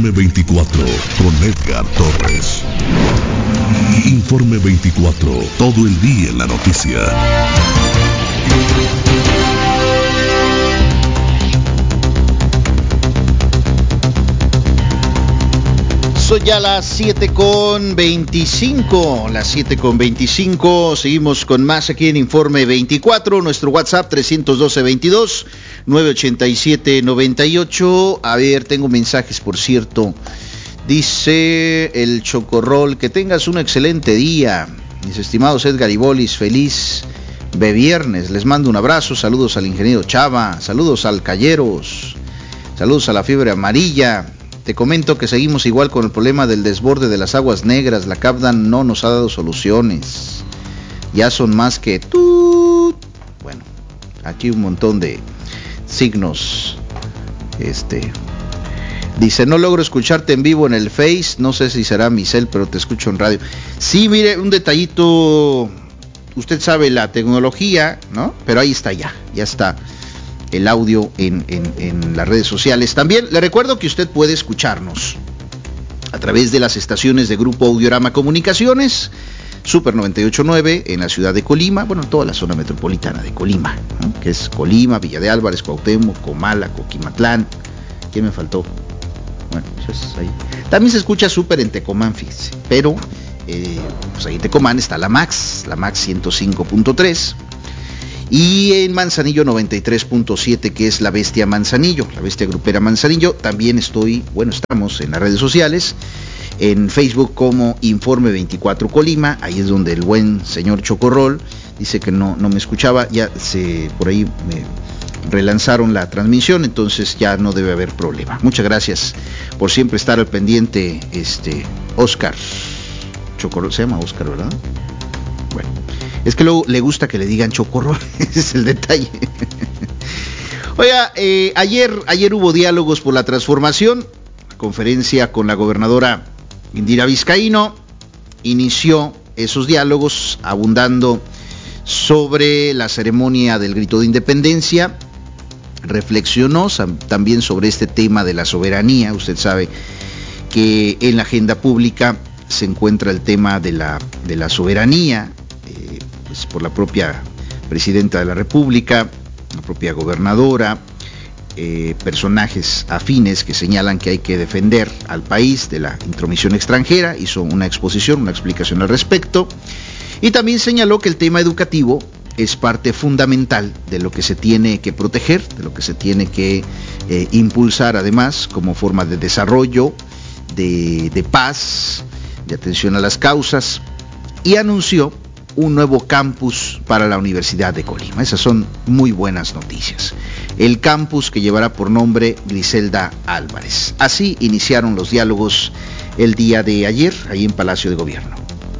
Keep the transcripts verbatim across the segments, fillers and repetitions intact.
Informe veinticuatro con Edgar Torres. Informe veinticuatro, todo el día en la noticia. Son ya las siete con veinticinco, las siete con veinticinco, seguimos con más aquí en Informe veinticuatro, nuestro WhatsApp trescientos doce veintidós novecientos ochenta y siete noventa y ocho. A ver, tengo mensajes, por cierto. Dice el Chocorrol, que tengas un excelente día. Mis estimados Edgar y Bolis, feliz de viernes. Les mando un abrazo, saludos al ingeniero Chava, saludos al Calleros, saludos a la fiebre amarilla. Te comento que seguimos igual con el problema del desborde de las aguas negras. La Capdan no nos ha dado soluciones. Ya son más que tut. Bueno, aquí un montón de signos. Este dice, no logro escucharte en vivo en el Face. No sé si será mi cel, pero te escucho en radio. Sí, mire, un detallito. Usted sabe la tecnología, ¿no? Pero ahí está ya, ya está el audio en, en, en las redes sociales. También le recuerdo que usted puede escucharnos a través de las estaciones de Grupo Audiorama Comunicaciones, Super noventa y ocho punto nueve en la ciudad de Colima, bueno, en toda la zona metropolitana de Colima, ¿no? Que es Colima, Villa de Álvarez, Cuauhtémoc, Comala, Coquimatlán. ¿Quién me faltó? Bueno, pues ahí. También se escucha Super en Tecomán, fíjese, pero eh, pues ahí en Tecomán está la Max, la Max ciento cinco punto tres. Y en Manzanillo noventa y tres punto siete, que es la Bestia Manzanillo, la Bestia Grupera Manzanillo. También estoy, bueno, estamos en las redes sociales, en Facebook como Informe veinticuatro Colima. Ahí es donde el buen señor Chocorrol dice que no, no me escuchaba. Ya se, por ahí me relanzaron la transmisión, entonces ya no debe haber problema. Muchas gracias por siempre estar al pendiente, este Oscar Chocorrol, se llama Oscar, ¿verdad? Bueno. Es que luego le gusta que le digan Chocorrol, ese es el detalle. Oiga, eh, ayer, ayer hubo diálogos por la transformación, conferencia con la gobernadora Indira Vizcaíno, inició esos diálogos abundando sobre la ceremonia del grito de independencia, reflexionó también sobre este tema de la soberanía. Usted sabe que en la agenda pública se encuentra el tema de la, de la soberanía, eh, pues por la propia presidenta de la República, la propia gobernadora, eh, personajes afines que señalan que hay que defender al país de la intromisión extranjera. Hizo una exposición, una explicación al respecto, y también señaló que el tema educativo es parte fundamental de lo que se tiene que proteger, de lo que se tiene que eh, impulsar además como forma de desarrollo, de, de paz, de atención a las causas, y anunció un nuevo campus para la Universidad de Colima. Esas son muy buenas noticias. El campus que llevará por nombre Griselda Álvarez. Así iniciaron los diálogos el día de ayer, ahí en Palacio de Gobierno.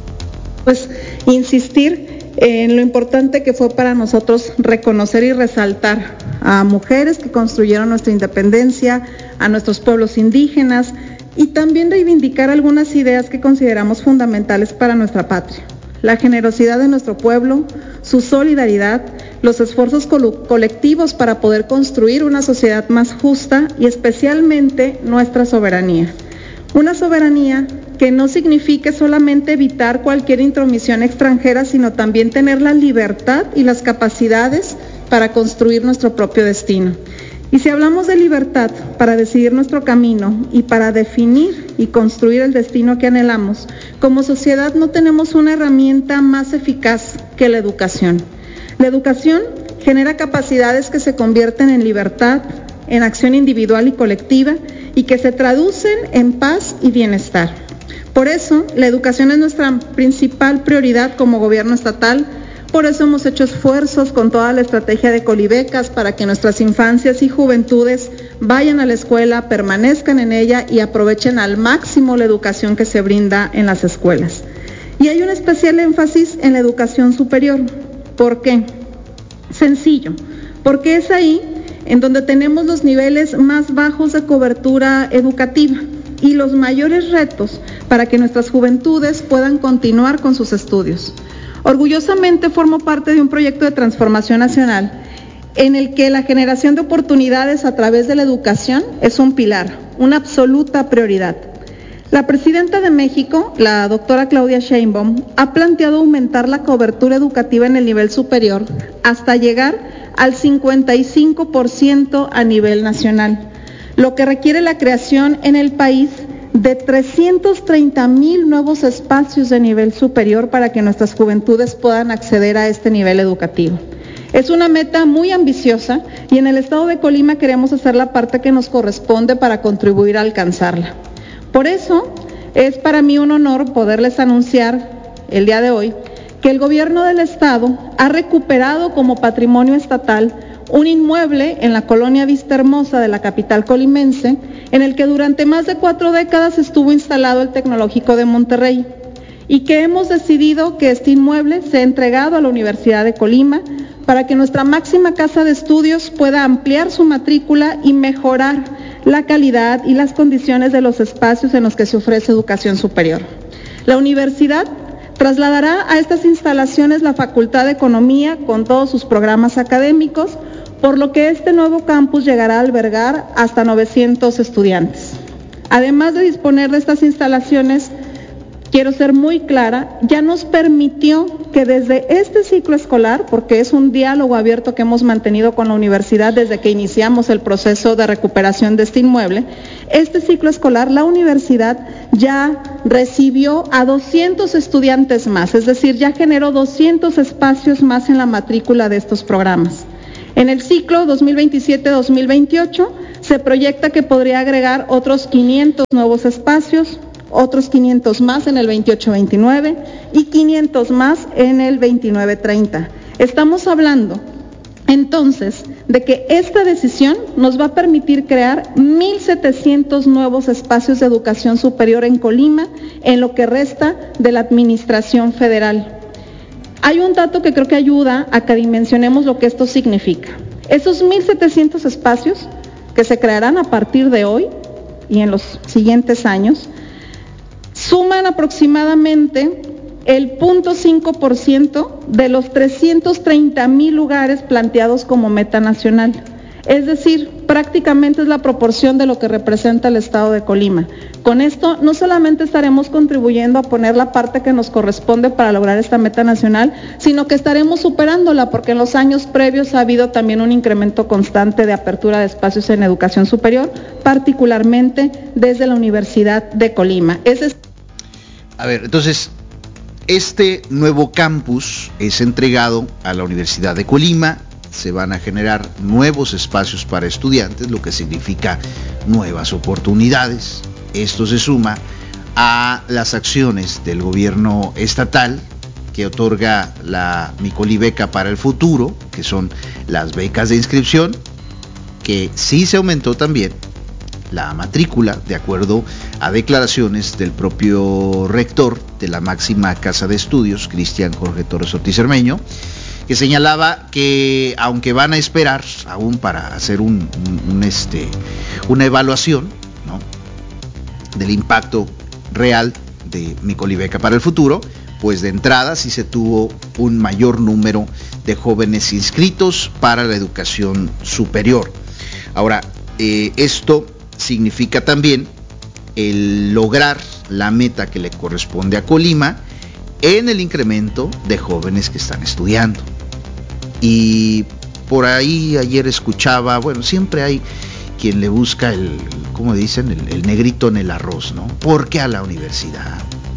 Pues insistir en lo importante que fue para nosotros reconocer y resaltar a mujeres que construyeron nuestra independencia, a nuestros pueblos indígenas, y también reivindicar algunas ideas que consideramos fundamentales para nuestra patria. La generosidad de nuestro pueblo, su solidaridad, los esfuerzos col- colectivos para poder construir una sociedad más justa y especialmente nuestra soberanía. Una soberanía que no signifique solamente evitar cualquier intromisión extranjera, sino también tener la libertad y las capacidades para construir nuestro propio destino. Y si hablamos de libertad para decidir nuestro camino y para definir y construir el destino que anhelamos, como sociedad no tenemos una herramienta más eficaz que la educación. La educación genera capacidades que se convierten en libertad, en acción individual y colectiva, y que se traducen en paz y bienestar. Por eso, la educación es nuestra principal prioridad como gobierno estatal. Por eso hemos hecho esfuerzos con toda la estrategia de Colibecas para que nuestras infancias y juventudes vayan a la escuela, permanezcan en ella y aprovechen al máximo la educación que se brinda en las escuelas. Y hay un especial énfasis en la educación superior. ¿Por qué? Sencillo, porque es ahí en donde tenemos los niveles más bajos de cobertura educativa y los mayores retos para que nuestras juventudes puedan continuar con sus estudios. Orgullosamente formo parte de un proyecto de transformación nacional en el que la generación de oportunidades a través de la educación es un pilar, una absoluta prioridad. La presidenta de México, la doctora Claudia Sheinbaum, ha planteado aumentar la cobertura educativa en el nivel superior hasta llegar al cincuenta y cinco por ciento a nivel nacional, lo que requiere la creación en el país de trescientos treinta mil nuevos espacios de nivel superior para que nuestras juventudes puedan acceder a este nivel educativo. Es una meta muy ambiciosa y en el estado de Colima queremos hacer la parte que nos corresponde para contribuir a alcanzarla. Por eso es para mí un honor poderles anunciar el día de hoy que el gobierno del estado ha recuperado como patrimonio estatal un inmueble en la colonia Vista Hermosa de la capital colimense, en el que durante más de cuatro décadas estuvo instalado el Tecnológico de Monterrey, y que hemos decidido que este inmueble sea entregado a la Universidad de Colima para que nuestra máxima casa de estudios pueda ampliar su matrícula y mejorar la calidad y las condiciones de los espacios en los que se ofrece educación superior. La universidad trasladará a estas instalaciones la Facultad de Economía con todos sus programas académicos, por lo que este nuevo campus llegará a albergar hasta novecientos estudiantes. Además de disponer de estas instalaciones, quiero ser muy clara, ya nos permitió que desde este ciclo escolar, porque es un diálogo abierto que hemos mantenido con la universidad desde que iniciamos el proceso de recuperación de este inmueble, este ciclo escolar la universidad ya recibió a doscientos estudiantes más, es decir, ya generó doscientos espacios más en la matrícula de estos programas. En el ciclo dos mil veintisiete dos mil veintiocho se proyecta que podría agregar otros quinientos nuevos espacios, otros quinientos más en el veintiocho veintinueve y quinientos más en el veintinueve treinta. Estamos hablando entonces de que esta decisión nos va a permitir crear mil setecientos nuevos espacios de educación superior en Colima en lo que resta de la administración federal. Hay un dato que creo que ayuda a que dimensionemos lo que esto significa. Esos mil setecientos espacios que se crearán a partir de hoy y en los siguientes años suman aproximadamente el cero punto cinco por ciento de los trescientos treinta mil lugares planteados como meta nacional. Es decir, prácticamente es la proporción de lo que representa el estado de Colima. Con esto no solamente estaremos contribuyendo a poner la parte que nos corresponde para lograr esta meta nacional, sino que estaremos superándola, porque en los años previos ha habido también un incremento constante de apertura de espacios en educación superior, particularmente desde la Universidad de Colima. Ese es... A ver, entonces, este nuevo campus es entregado a la Universidad de Colima. Se van a generar nuevos espacios para estudiantes, lo que significa nuevas oportunidades. Esto se suma a las acciones del gobierno estatal que otorga la Micolibeca para el futuro, que son las becas de inscripción, que sí se aumentó también la matrícula, de acuerdo a declaraciones del propio rector de la máxima casa de estudios, Cristian Jorge Torres Ortiz Cermeño, que señalaba que aunque van a esperar aún para hacer un, un, un este, una evaluación, ¿no?, del impacto real de Micolibeca para el futuro, pues de entrada sí se tuvo un mayor número de jóvenes inscritos para la educación superior. Ahora, eh, esto significa también el lograr la meta que le corresponde a Colima en el incremento de jóvenes que están estudiando. Y por ahí ayer escuchaba, bueno, siempre hay quien le busca el, ¿cómo dicen? El, el negrito en el arroz, ¿no? ¿Por qué a la universidad?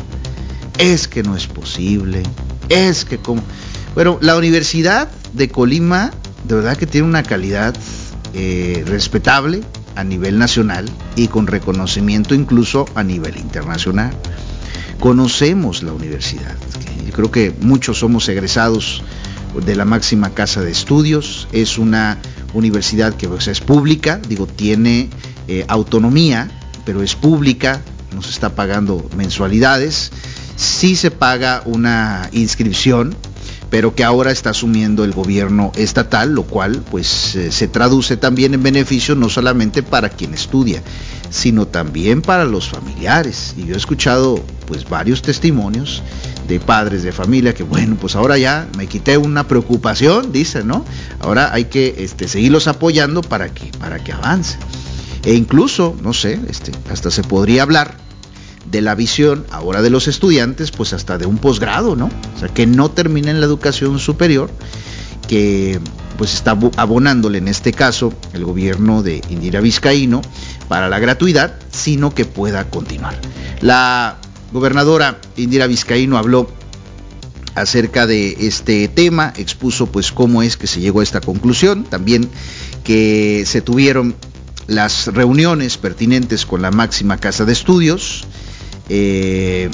Es que no es posible, es que como... Bueno, la Universidad de Colima de verdad que tiene una calidad eh, respetable a nivel nacional y con reconocimiento incluso a nivel internacional. Conocemos la universidad, yo creo que muchos somos egresados de la máxima casa de estudios. Es una universidad que pues, es pública, digo, tiene eh, autonomía, pero es pública, no se está pagando mensualidades, sí se paga una inscripción, pero que ahora está asumiendo el gobierno estatal, lo cual pues eh, se traduce también en beneficio no solamente para quien estudia, sino también para los familiares. Y yo he escuchado pues varios testimonios de padres de familia que bueno, pues ahora ya me quité una preocupación, dicen, ¿no? Ahora hay que este, seguirlos apoyando para que, para que avance. e incluso, no sé, este, hasta se podría hablar de la visión ahora de los estudiantes, pues hasta de un posgrado, ¿no? O sea, que no terminen la educación superior, que pues está abonándole en este caso el gobierno de Indira Vizcaíno para la gratuidad, sino que pueda continuar. La gobernadora Indira Vizcaíno habló acerca de este tema, expuso pues cómo es que se llegó a esta conclusión, también que se tuvieron las reuniones pertinentes con la máxima casa de estudios, eh,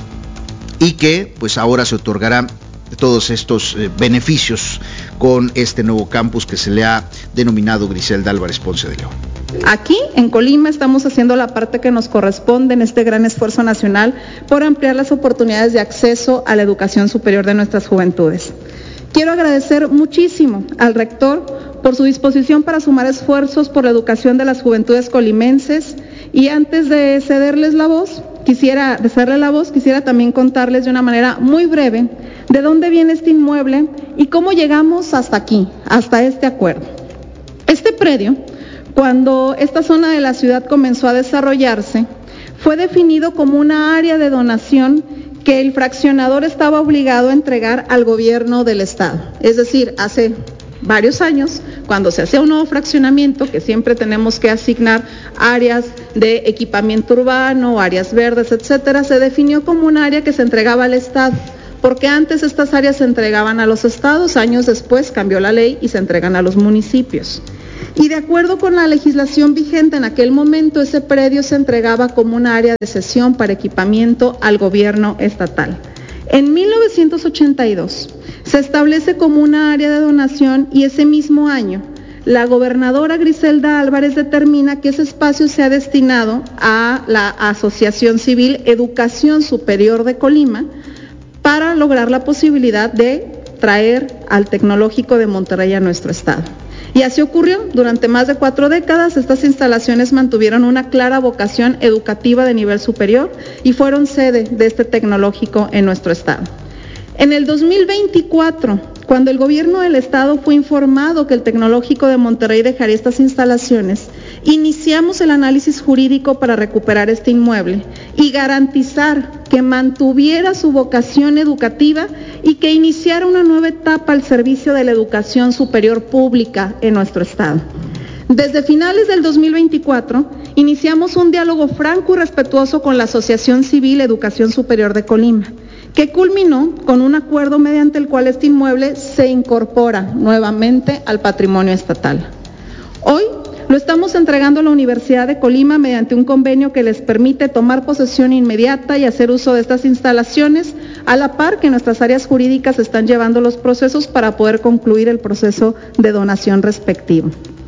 y que pues ahora se otorgarán todos estos eh, beneficios con este nuevo campus que se le ha denominado Griselda Álvarez Ponce de León. Aquí, en Colima, estamos haciendo la parte que nos corresponde en este gran esfuerzo nacional por ampliar las oportunidades de acceso a la educación superior de nuestras juventudes. Quiero agradecer muchísimo al rector por su disposición para sumar esfuerzos por la educación de las juventudes colimenses, y antes de cederles la voz, quisiera, de cederle la voz, quisiera también contarles de una manera muy breve de dónde viene este inmueble y cómo llegamos hasta aquí, hasta este acuerdo. Este predio, cuando esta zona de la ciudad comenzó a desarrollarse, fue definido como una área de donación que el fraccionador estaba obligado a entregar al gobierno del estado. Es decir, hace varios años, cuando se hacía un nuevo fraccionamiento, que siempre tenemos que asignar áreas de equipamiento urbano, áreas verdes, etcétera, se definió como un área que se entregaba al estado, porque antes estas áreas se entregaban a los estados, años después cambió la ley y se entregan a los municipios. Y de acuerdo con la legislación vigente en aquel momento, ese predio se entregaba como un área de cesión para equipamiento al gobierno estatal. En mil novecientos ochenta y dos se establece como una área de donación, y ese mismo año la gobernadora Griselda Álvarez determina que ese espacio sea destinado a la Asociación Civil Educación Superior de Colima para lograr la posibilidad de traer al Tecnológico de Monterrey a nuestro estado. Y así ocurrió. Durante más de cuatro décadas, estas instalaciones mantuvieron una clara vocación educativa de nivel superior y fueron sede de este tecnológico en nuestro estado. En el dos mil veinticuatro, cuando el gobierno del estado fue informado que el Tecnológico de Monterrey dejaría estas instalaciones, iniciamos el análisis jurídico para recuperar este inmueble y garantizar que mantuviera su vocación educativa y que iniciara una nueva etapa al servicio de la educación superior pública en nuestro estado. Desde finales del dos mil veinticuatro, iniciamos un diálogo franco y respetuoso con la Asociación Civil Educación Superior de Colima, que culminó con un acuerdo mediante el cual este inmueble se incorpora nuevamente al patrimonio estatal. Hoy lo estamos entregando a la Universidad de Colima mediante un convenio que les permite tomar posesión inmediata y hacer uso de estas instalaciones, a la par que nuestras áreas jurídicas están llevando los procesos para poder concluir el proceso de donación respectivo.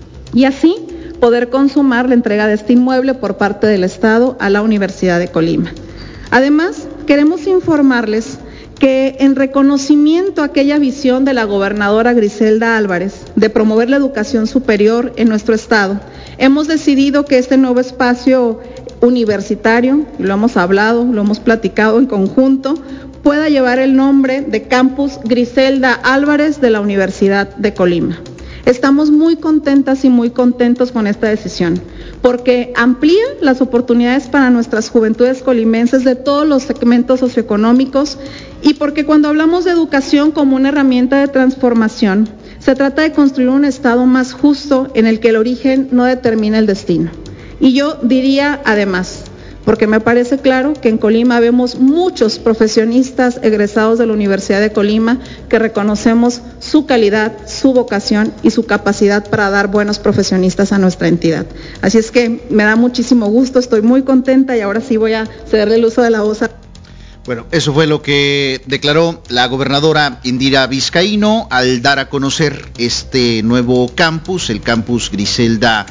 Y así poder consumar la entrega de este inmueble por parte del Estado a la Universidad de Colima. Además, queremos informarles que en reconocimiento a aquella visión de la gobernadora Griselda Álvarez de promover la educación superior en nuestro estado, hemos decidido que este nuevo espacio universitario, y lo hemos hablado, lo hemos platicado en conjunto, pueda llevar el nombre de Campus Griselda Álvarez de la Universidad de Colima. Estamos muy contentas y muy contentos con esta decisión, porque amplía las oportunidades para nuestras juventudes colimenses de todos los segmentos socioeconómicos, y porque cuando hablamos de educación como una herramienta de transformación, se trata de construir un estado más justo en el que el origen no determina el destino. Y yo diría además, porque me parece claro que en Colima vemos muchos profesionistas egresados de la Universidad de Colima que reconocemos su calidad, su vocación y su capacidad para dar buenos profesionistas a nuestra entidad. Así es que me da muchísimo gusto, estoy muy contenta y ahora sí voy a cederle el uso de la voz a... Bueno, eso fue lo que declaró la gobernadora Indira Vizcaíno al dar a conocer este nuevo campus, el campus Griselda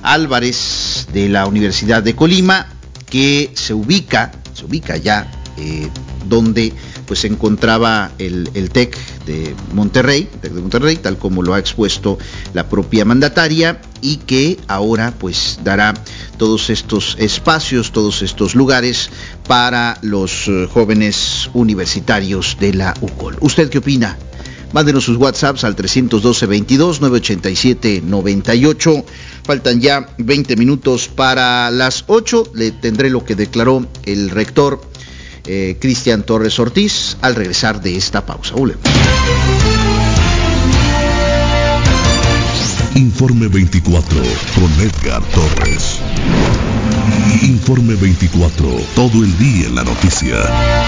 Álvarez de la Universidad de Colima, que se ubica, se ubica ya eh, donde pues se encontraba el, el TEC de Monterrey, TEC de Monterrey, tal como lo ha expuesto la propia mandataria, y que ahora pues dará todos estos espacios, todos estos lugares para los uh, jóvenes universitarios de la U C O L. ¿Usted qué opina? Mándenos sus WhatsApps al trescientos doce veintidós nueve ochenta y siete noventa y ocho. Faltan ya veinte minutos para las ocho. Le tendré lo que declaró el rector eh, Cristian Torres Ortiz al regresar de esta pausa. Volvemos. Informe veinticuatro con Edgar Torres. Informe veinticuatro, todo el día en la noticia.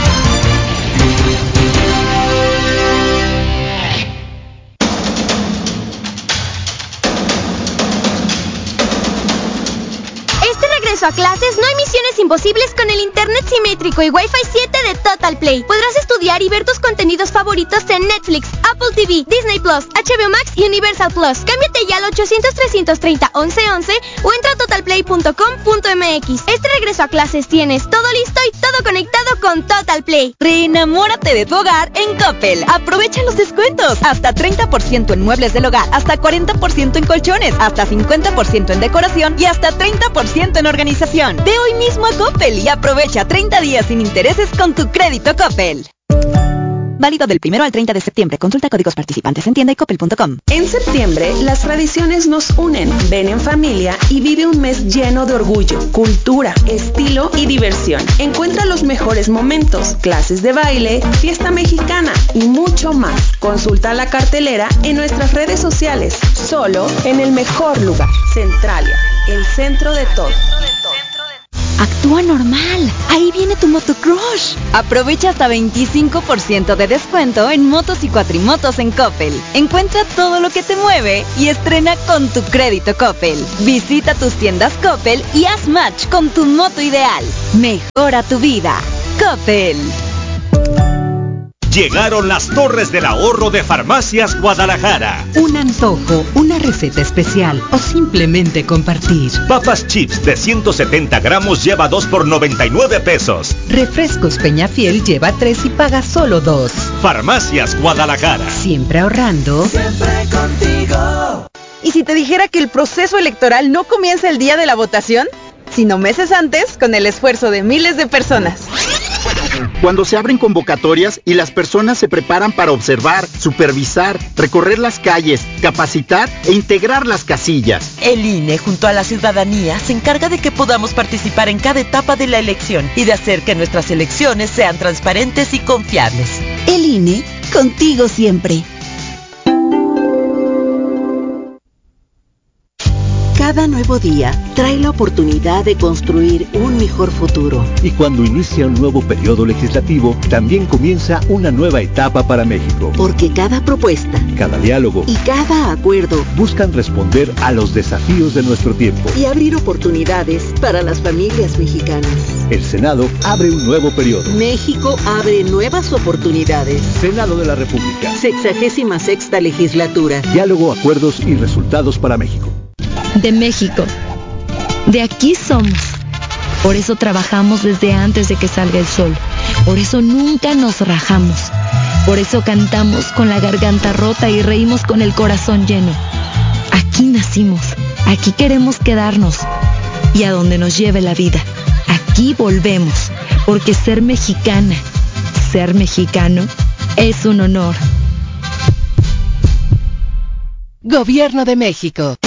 A clases, no hay misiones imposibles con el internet simétrico y Wi-Fi siete de Total Play. Podrás estudiar y ver tus contenidos favoritos en Netflix, Apple T V, Disney Plus, H B O Max y Universal Plus. Cámbiate ya al ochocientos, trescientos treinta, once once o entra a total play punto com punto m x. Este regreso a clases tienes todo listo y todo conectado con Total Play. Reenamórate de tu hogar en Coppel. Aprovecha los descuentos. Hasta treinta por ciento en muebles del hogar, hasta cuarenta por ciento en colchones, hasta cincuenta por ciento en decoración y hasta treinta por ciento en organización. Ve hoy mismo a Coppel y aprovecha treinta días sin intereses con tu crédito Coppel. Válido del primero al treinta de septiembre. Consulta códigos participantes en tienda y coppel punto com. En septiembre, las tradiciones nos unen. Ven en familia y vive un mes lleno de orgullo, cultura, estilo y diversión. Encuentra los mejores momentos, clases de baile, fiesta mexicana y mucho más. Consulta la cartelera en nuestras redes sociales. Solo en el mejor lugar. Centralia, el centro de todo. Actúa normal. Ahí viene tu motocrush. Aprovecha hasta veinticinco por ciento de descuento en motos y cuatrimotos en Coppel. Encuentra todo lo que te mueve y estrena con tu crédito Coppel. Visita tus tiendas Coppel y haz match con tu moto ideal. Mejora tu vida. Coppel. Llegaron las torres del ahorro de Farmacias Guadalajara. Un antojo, una receta especial o simplemente compartir. Papas chips de ciento setenta gramos lleva dos por noventa y nueve pesos. Refrescos Peñafiel lleva tres y paga solo dos. Farmacias Guadalajara. Siempre ahorrando. Siempre contigo. ¿Y si te dijera que el proceso electoral no comienza el día de la votación, sino meses antes con el esfuerzo de miles de personas? Cuando se abren convocatorias y las personas se preparan para observar, supervisar, recorrer las calles, capacitar e integrar las casillas. El I N E junto a la ciudadanía se encarga de que podamos participar en cada etapa de la elección y de hacer que nuestras elecciones sean transparentes y confiables. El I N E, contigo siempre. Cada nuevo día trae la oportunidad de construir un mejor futuro. Y cuando inicia un nuevo periodo legislativo, también comienza una nueva etapa para México. Porque cada propuesta, cada diálogo y cada acuerdo buscan responder a los desafíos de nuestro tiempo y abrir oportunidades para las familias mexicanas. El Senado abre un nuevo periodo. México abre nuevas oportunidades. Senado de la República. Sexagésima sexta legislatura. Diálogo, acuerdos y resultados para México. De México. De aquí somos. Por eso trabajamos desde antes de que salga el sol. Por eso nunca nos rajamos. Por eso cantamos con la garganta rota y reímos con el corazón lleno. Aquí nacimos. Aquí queremos quedarnos. Y a donde nos lleve la vida. Aquí volvemos. Porque ser mexicana, ser mexicano, es un honor. Gobierno de México.